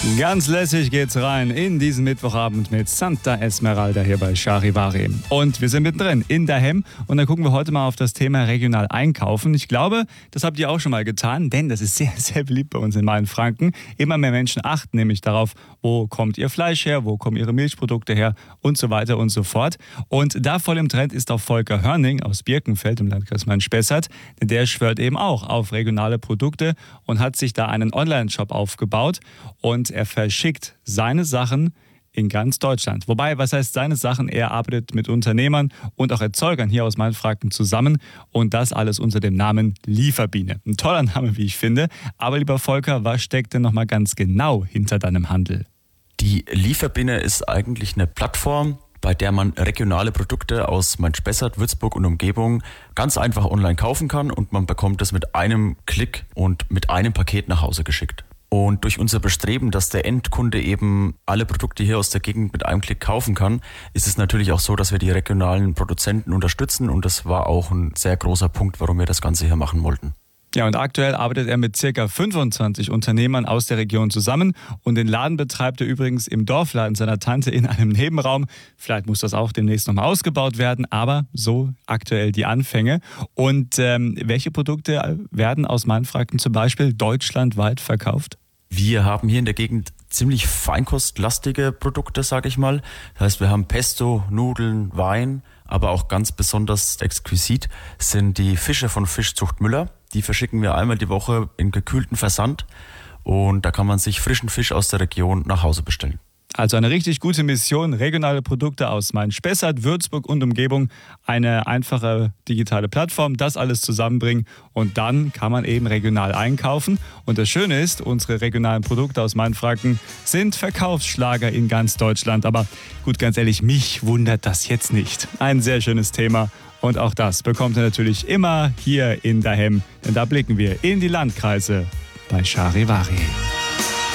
Ganz lässig geht's rein in diesen Mittwochabend mit Santa Esmeralda hier bei Charivari. Und wir sind mittendrin in Daheim und dann gucken wir heute mal auf das Thema regional einkaufen. Ich glaube, das habt ihr auch schon mal getan, denn das ist sehr, sehr beliebt bei uns in Mainfranken. Immer mehr Menschen achten nämlich darauf, wo kommt ihr Fleisch her, wo kommen ihre Milchprodukte her und so weiter und so fort. Und da voll im Trend ist auch Volker Hörning aus Birkenfeld im Landkreis Main-Spessart. Der schwört eben auch auf regionale Produkte und hat sich da einen Online-Shop aufgebaut und er verschickt seine Sachen in ganz Deutschland. Wobei, was heißt seine Sachen? Er arbeitet mit Unternehmern und auch Erzeugern hier aus Mainfranken zusammen und das alles unter dem Namen Lieferbiene. Ein toller Name, wie ich finde. Aber lieber Volker, was steckt denn nochmal ganz genau hinter deinem Handel? Die Lieferbiene ist eigentlich eine Plattform, bei der man regionale Produkte aus Main-Spessart, Würzburg und Umgebung ganz einfach online kaufen kann und man bekommt es mit einem Klick und mit einem Paket nach Hause geschickt. Und durch unser Bestreben, dass der Endkunde eben alle Produkte hier aus der Gegend mit einem Klick kaufen kann, ist es natürlich auch so, dass wir die regionalen Produzenten unterstützen und das war auch ein sehr großer Punkt, warum wir das Ganze hier machen wollten. Ja, und aktuell arbeitet er mit ca. 25 Unternehmern aus der Region zusammen und den Laden betreibt er übrigens im Dorfladen seiner Tante in einem Nebenraum. Vielleicht muss das auch demnächst nochmal ausgebaut werden, aber so aktuell die Anfänge. Und welche Produkte werden aus Mainfranken zum Beispiel deutschlandweit verkauft? Wir haben hier in der Gegend ziemlich feinkostlastige Produkte, sage ich mal. Das heißt, wir haben Pesto, Nudeln, Wein, aber auch ganz besonders exquisit sind die Fische von Fischzucht Müller. Die verschicken wir einmal die Woche in gekühlten Versand und da kann man sich frischen Fisch aus der Region nach Hause bestellen. Also eine richtig gute Mission, regionale Produkte aus Main-Spessart, Würzburg und Umgebung, eine einfache digitale Plattform, das alles zusammenbringen und dann kann man eben regional einkaufen. Und das Schöne ist, unsere regionalen Produkte aus Mainfranken sind Verkaufsschlager in ganz Deutschland. Aber gut, ganz ehrlich, mich wundert das jetzt nicht. Ein sehr schönes Thema und auch das bekommt ihr natürlich immer hier in Daheim, denn da blicken wir in die Landkreise bei Charivari.